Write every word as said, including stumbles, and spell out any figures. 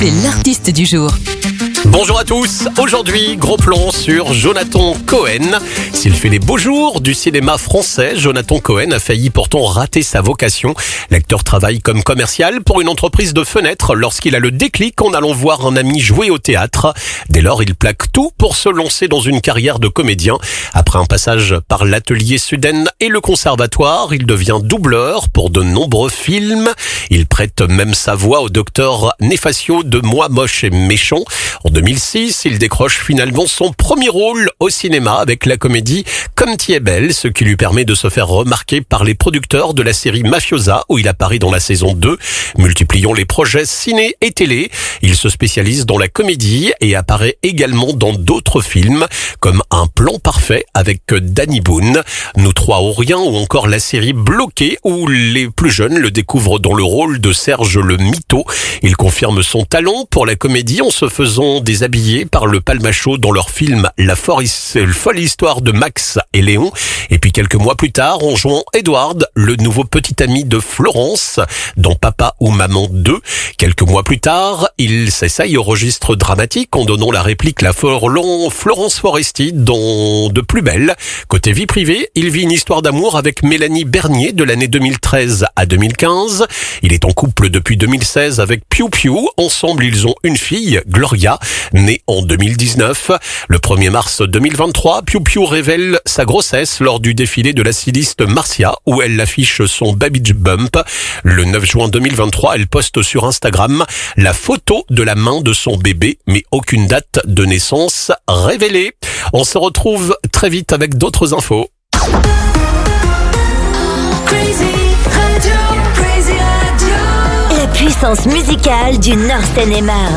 Retrouvez l'artiste du jour. Bonjour à tous, aujourd'hui gros plan sur Jonathan Cohen. S'il fait les beaux jours du cinéma français, Jonathan Cohen a failli pourtant rater sa vocation. L'acteur travaille comme commercial pour une entreprise de fenêtres lorsqu'il a le déclic en allant voir un ami jouer au théâtre. Dès lors, il plaque tout pour se lancer dans une carrière de comédien. Après un passage par l'atelier Suden et le conservatoire, il devient doubleur pour de nombreux films. Il prête même sa voix au docteur Nefacio de Moi moche et méchant. En deux mille six, il décroche finalement son premier rôle au cinéma avec la comédie Comme t'y es belle, ce qui lui permet de se faire remarquer par les producteurs de la série Mafiosa où il apparaît dans la saison deux. Multipliant les projets ciné et télé, il se spécialise dans la comédie et apparaît également dans d'autres films comme Un plan parfait avec Danny Boone, Nous trois ou rien ou encore la série Bloqué où les plus jeunes le découvrent dans le rôle de Serge le Mytho. Il confirme son talent pour la comédie en se faisant déshabillés par le Palmacho dans leur film La folle histoire de Max et Léon. Et puis quelques mois plus tard, en jouant Edward, le nouveau petit ami de Florence, dans Papa ou Maman deux. Quelques mois plus tard, il s'essaye au registre dramatique en donnant la réplique La Forlon Florence Foresti dans De plus belle. Côté vie privée, il vit une histoire d'amour avec Mélanie Bernier de l'année deux mille treize à deux mille quinze. Il est en couple depuis deux mille seize avec Piu Piu. Ensemble, ils ont une fille, Gloria, née en deux mille dix-neuf. Le premier mars deux mille vingt-trois, Piu Piu révèle sa grossesse lors du défilé de la styliste Marcia, où elle affiche son baby bump. Le neuf juin deux mille vingt-trois, elle poste sur Instagram la photo de la main de son bébé, mais aucune date de naissance révélée. On se retrouve très vite avec d'autres infos. La puissance musicale du Nord Seine-et-Marne.